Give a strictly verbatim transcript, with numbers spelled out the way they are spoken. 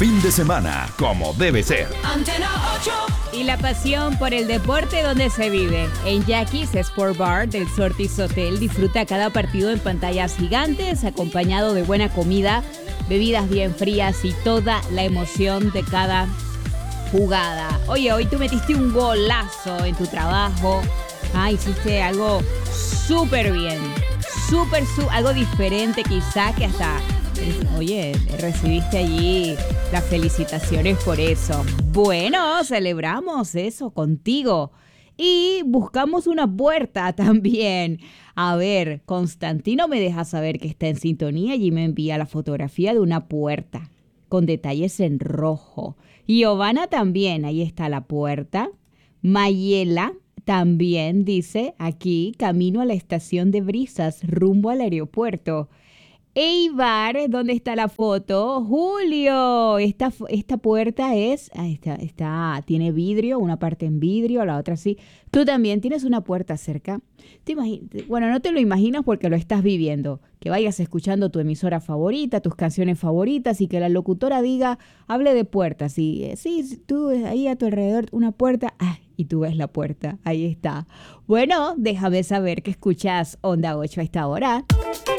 fin de semana, como debe ser. Antena ocho. Y la pasión por el deporte donde se vive. En Jackie's Sport Bar del Sortis Hotel disfruta cada partido en pantallas gigantes, acompañado de buena comida, bebidas bien frías y toda la emoción de cada jugada. Oye, hoy tú metiste un golazo en tu trabajo. Ah, hiciste algo súper bien. Súper, su- algo diferente quizá que hasta... Oye, recibiste allí las felicitaciones por eso. Bueno, celebramos eso contigo. Y buscamos una puerta también. A ver, Constantino me deja saber que está en sintonía y me envía la fotografía de una puerta con detalles en rojo. Giovanna también, ahí está la puerta. Mayela también dice aquí, camino a la estación de Brisas, rumbo al aeropuerto. Eibar, ¿dónde está la foto? Julio, esta, esta puerta es, ah, está, está, tiene vidrio, una parte en vidrio, la otra sí. Tú también tienes una puerta cerca. ¿Te imagi- bueno, no te lo imaginas porque lo estás viviendo. Que vayas escuchando tu emisora favorita, tus canciones favoritas y que la locutora diga, hable de puertas. Y eh, sí, tú ahí a tu alrededor una puerta, ah, y tú ves la puerta, ahí está. Bueno, déjame saber que escuchas Onda ocho a esta hora.